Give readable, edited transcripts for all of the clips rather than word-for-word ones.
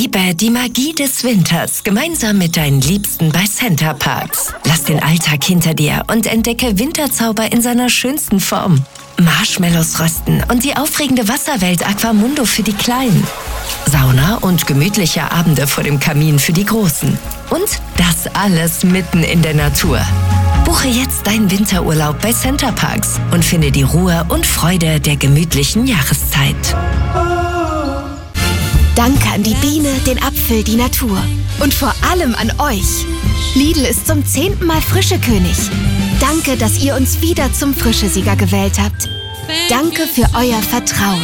Erlebe die Magie des Winters gemeinsam mit deinen Liebsten bei Center Parcs. Lass den Alltag hinter dir und entdecke Winterzauber in seiner schönsten Form. Marshmallows rösten und die aufregende Wasserwelt Aquamundo für die Kleinen. Sauna und gemütliche Abende vor dem Kamin für die Großen. Und das alles mitten in der Natur. Buche jetzt deinen Winterurlaub bei Center Parcs und finde die Ruhe und Freude der gemütlichen Jahreszeit. Danke an die Biene, den Apfel, die Natur. Und vor allem an euch. Lidl ist zum 10. Mal Frischekönig. Danke, dass ihr uns wieder zum Frischesieger gewählt habt. Danke für euer Vertrauen.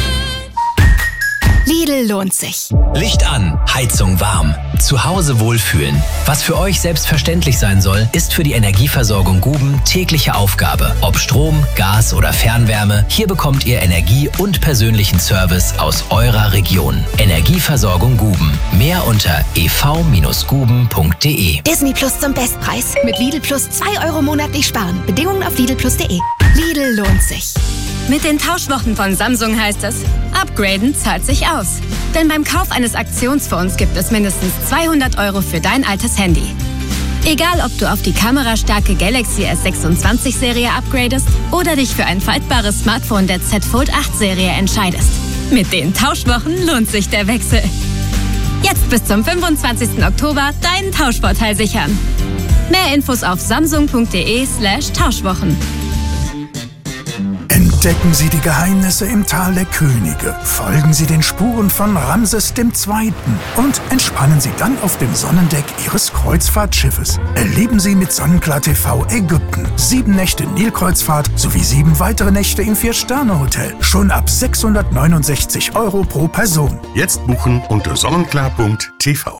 Lidl lohnt sich. Licht an, Heizung warm, zu Hause wohlfühlen. Was für euch selbstverständlich sein soll, ist für die Energieversorgung Guben tägliche Aufgabe. Ob Strom, Gas oder Fernwärme, hier bekommt ihr Energie und persönlichen Service aus eurer Region. Energieversorgung Guben. Mehr unter ev-guben.de. Disney Plus zum Bestpreis. Mit Lidl Plus 2 € monatlich sparen. Bedingungen auf lidlplus.de. Lidl lohnt sich. Mit den Tauschwochen von Samsung heißt es, upgraden zahlt sich aus. Denn beim Kauf eines Aktionsfonds gibt es mindestens 200 € für dein altes Handy. Egal, ob du auf die kamerastarke Galaxy S26-Serie upgradest oder dich für ein faltbares Smartphone der Z Fold 8-Serie entscheidest. Mit den Tauschwochen lohnt sich der Wechsel. Jetzt bis zum 25. Oktober deinen Tauschvorteil sichern. Mehr Infos auf samsung.de/Tauschwochen. Entdecken Sie die Geheimnisse im Tal der Könige, folgen Sie den Spuren von Ramses II. Und entspannen Sie dann auf dem Sonnendeck Ihres Kreuzfahrtschiffes. Erleben Sie mit Sonnenklar TV Ägypten 7 Nächte Nilkreuzfahrt sowie 7 weitere Nächte im 4-Sterne-Hotel. Schon ab 669 € pro Person. Jetzt buchen unter sonnenklar.tv.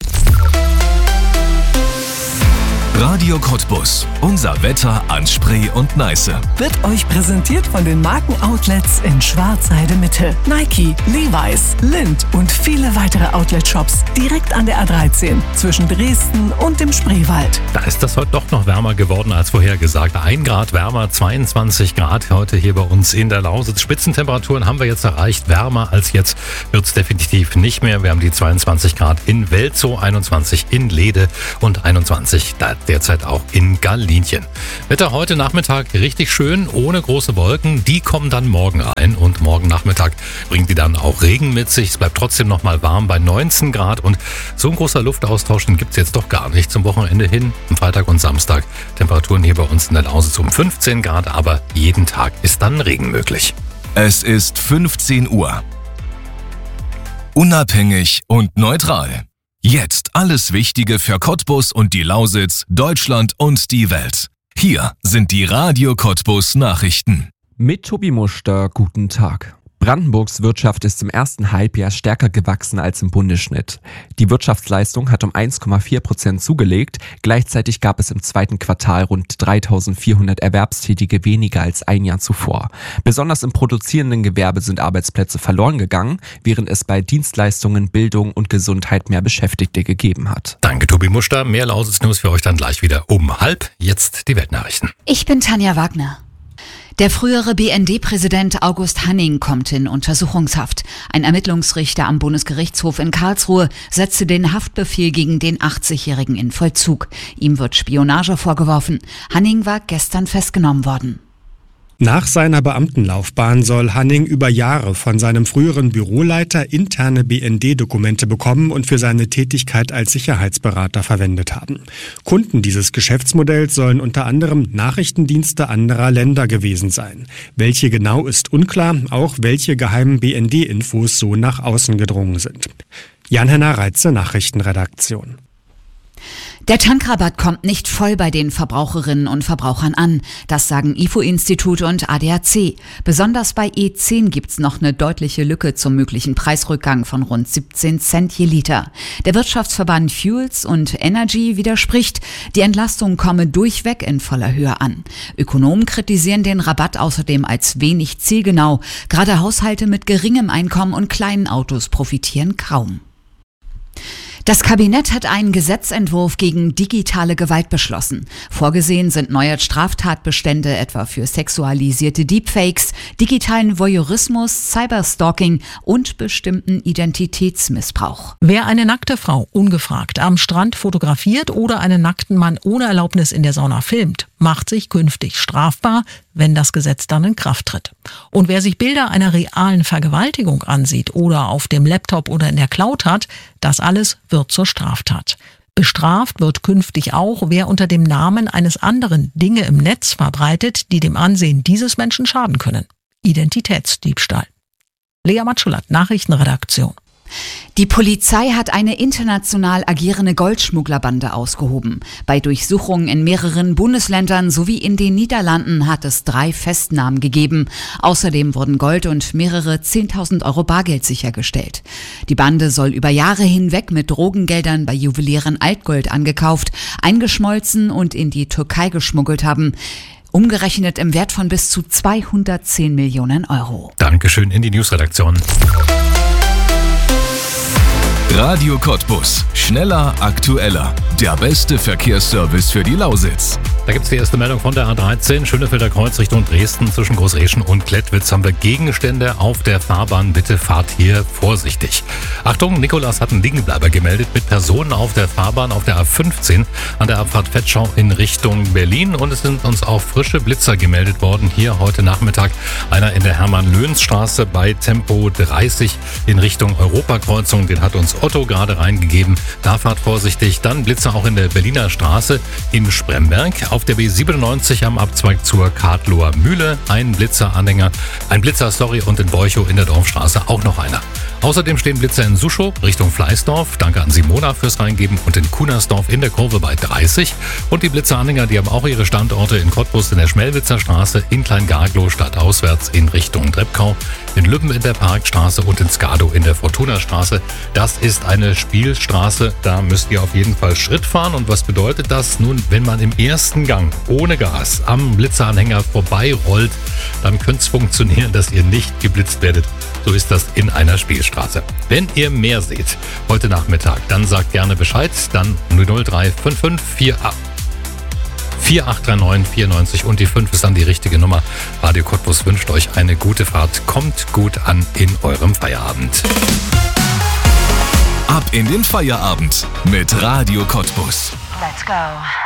Radio Cottbus. Unser Wetter an Spree und Neiße. Wird euch präsentiert von den Markenoutlets in Schwarzheide-Mitte. Nike, Levi's, Lindt und viele weitere Outlet-Shops direkt an der A13 zwischen Dresden und dem Spreewald. Da ist das heute doch noch wärmer geworden als vorhergesagt. 1 Grad wärmer, 22 Grad heute hier bei uns in der Lausitz. Spitzentemperaturen haben wir jetzt erreicht. Wärmer als jetzt wird es definitiv nicht mehr. Wir haben die 22 Grad in Welzow, 21 in Lede und 21 derzeit auch in Gallinchen. Wetter heute Nachmittag richtig schön, ohne große Wolken. Die kommen dann morgen rein und morgen Nachmittag bringt die dann auch Regen mit sich. Es bleibt trotzdem noch mal warm bei 19 Grad und so ein großer Luftaustausch, den gibt es jetzt doch gar nicht zum Wochenende hin. Am Freitag und Samstag Temperaturen hier bei uns in der Lausitz um 15 Grad, aber jeden Tag ist dann Regen möglich. Es ist 15 Uhr. Unabhängig und neutral. Jetzt alles Wichtige für Cottbus und die Lausitz, Deutschland und die Welt. Hier sind die Radio Cottbus Nachrichten. Mit Tobi Muster, guten Tag. Brandenburgs Wirtschaft ist im ersten Halbjahr stärker gewachsen als im Bundesschnitt. Die Wirtschaftsleistung hat um 1,4% zugelegt. Gleichzeitig gab es im zweiten Quartal rund 3.400 Erwerbstätige weniger als ein Jahr zuvor. Besonders im produzierenden Gewerbe sind Arbeitsplätze verloren gegangen, während es bei Dienstleistungen, Bildung und Gesundheit mehr Beschäftigte gegeben hat. Danke, Tobi Muster. Mehr Lausitz-News für euch dann gleich wieder um 12:30. Jetzt die Weltnachrichten. Ich bin Tanja Wagner. Der frühere BND-Präsident August Hanning kommt in Untersuchungshaft. Ein Ermittlungsrichter am Bundesgerichtshof in Karlsruhe setzte den Haftbefehl gegen den 80-Jährigen in Vollzug. Ihm wird Spionage vorgeworfen. Hanning war gestern festgenommen worden. Nach seiner Beamtenlaufbahn soll Hanning über Jahre von seinem früheren Büroleiter interne BND-Dokumente bekommen und für seine Tätigkeit als Sicherheitsberater verwendet haben. Kunden dieses Geschäftsmodells sollen unter anderem Nachrichtendienste anderer Länder gewesen sein. Welche genau ist unklar, auch welche geheimen BND-Infos so nach außen gedrungen sind. Jan-Henner Reitze, Nachrichtenredaktion. Der Tankrabatt kommt nicht voll bei den Verbraucherinnen und Verbrauchern an. Das sagen IFO-Institut und ADAC. Besonders bei E10 gibt's noch eine deutliche Lücke zum möglichen Preisrückgang von rund 17 Cent je Liter. Der Wirtschaftsverband Fuels und Energy widerspricht, die Entlastung komme durchweg in voller Höhe an. Ökonomen kritisieren den Rabatt außerdem als wenig zielgenau. Gerade Haushalte mit geringem Einkommen und kleinen Autos profitieren kaum. Das Kabinett hat einen Gesetzentwurf gegen digitale Gewalt beschlossen. Vorgesehen sind neue Straftatbestände etwa für sexualisierte Deepfakes, digitalen Voyeurismus, Cyberstalking und bestimmten Identitätsmissbrauch. Wer eine nackte Frau ungefragt am Strand fotografiert oder einen nackten Mann ohne Erlaubnis in der Sauna filmt, macht sich künftig strafbar, wenn das Gesetz dann in Kraft tritt. Und wer sich Bilder einer realen Vergewaltigung ansieht oder auf dem Laptop oder in der Cloud hat, das alles wird zur Straftat. Bestraft wird künftig auch, wer unter dem Namen eines anderen Dinge im Netz verbreitet, die dem Ansehen dieses Menschen schaden können. Identitätsdiebstahl. Lea Matschulat, Nachrichtenredaktion. Die Polizei hat eine international agierende Goldschmugglerbande ausgehoben. Bei Durchsuchungen in mehreren Bundesländern sowie in den Niederlanden hat es 3 Festnahmen gegeben. Außerdem wurden Gold und mehrere 10.000 Euro Bargeld sichergestellt. Die Bande soll über Jahre hinweg mit Drogengeldern bei Juwelieren Altgold angekauft, eingeschmolzen und in die Türkei geschmuggelt haben. Umgerechnet im Wert von bis zu 210 Millionen Euro. Dankeschön in die Newsredaktion. Radio Cottbus. Schneller, aktueller. Der beste Verkehrsservice für die Lausitz. Da gibt's die erste Meldung von der A13. Schönefelder Kreuz Richtung Dresden. Zwischen Großreschen und Klettwitz haben wir Gegenstände auf der Fahrbahn. Bitte fahrt hier vorsichtig. Achtung, Nikolas hat einen Liegenbleiber gemeldet mit Personen auf der Fahrbahn auf der A15 an der Abfahrt Vetschau in Richtung Berlin. Und es sind uns auch frische Blitzer gemeldet worden. Hier heute Nachmittag einer in der Hermann-Löhns-Straße bei Tempo 30 in Richtung Europakreuzung. Den hat uns Otto gerade reingegeben. Da fahrt vorsichtig. Dann Blitzer auch in der Berliner Straße in Spremberg. Auf der B97 am Abzweig zur Kadlower Mühle ein Blitzer und in Borchow in der Dorfstraße auch noch einer. Außerdem stehen Blitzer in Suschow Richtung Fleißdorf. Danke an Simona fürs Reingeben und in Kunersdorf in der Kurve bei 30. Und die Blitzeranhänger, die haben auch ihre Standorte in Cottbus in der Schmelwitzer Straße, in Kleingarglow stadtauswärts in Richtung Treppkau, in Lübben in der Parkstraße und in Skadow in der Fortunastraße. Das ist eine Spielstraße, da müsst ihr auf jeden Fall Schritt fahren. Und was bedeutet das? Nun, wenn man im ersten Gang ohne Gas am Blitzeranhänger vorbeirollt, dann könnte es funktionieren, dass ihr nicht geblitzt werdet. So ist das in einer Spielstraße. Wenn ihr mehr seht heute Nachmittag, dann sagt gerne Bescheid. Dann 00355 4839 94 und die 5 ist dann die richtige Nummer. Radio Cottbus wünscht euch eine gute Fahrt. Kommt gut an in eurem Feierabend. Ab in den Feierabend mit Radio Cottbus. Let's go.